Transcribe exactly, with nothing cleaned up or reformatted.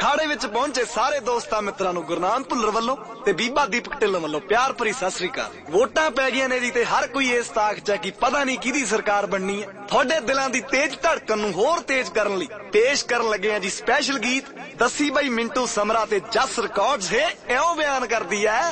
ਅਖਾੜੇ ਵਿੱਚ ਪਹੁੰਚੇ ਸਾਰੇ ਦੋਸਤਾਂ ਮਿੱਤਰਾਂ ਨੂੰ ਗੁਰਨਾਮ ਭੁੱਲਰ ਵੱਲੋਂ ਤੇ ਬੀਬਾ ਦੀਪਕ ਢਿੱਲੋਂ ਵੱਲੋਂ ਪਿਆਰ ਭਰੀ ਸਤਿ ਸ੍ਰੀ ਅਕਾਲ। ਵੋਟਾਂ ਪੈ ਗਈਆਂ ਨੇ ਜੀ ਤੇ ਹਰ ਕੋਈ ਇਸ ਤਾਕ 'ਚ ਹੈ ਕਿ ਪਤਾ ਨਹੀਂ ਕਿਹਦੀ ਸਰਕਾਰ ਬਣਨੀ ਹੈ। ਤੁਹਾਡੇ ਦਿਲਾਂ ਦੀ ਤੇਜ਼ ਧੜਕਣ ਨੂੰ ਹੋਰ ਤੇਜ਼ ਕਰਨ ਲਈ ਪੇਸ਼ ਕਰਨ ਲੱਗੇ ਆ ਜੀ ਸਪੈਸ਼ਲ ਗੀਤ। ਦੱਸੀ ਬਈ ਮਿੰਟੂ ਸਮਰਾ ਤੇ ਜਸ ਰਿਕਾਰਡਸ ਹੈ ਇਉਂ ਬਿਆਨ ਕਰਦੀ ਹੈ।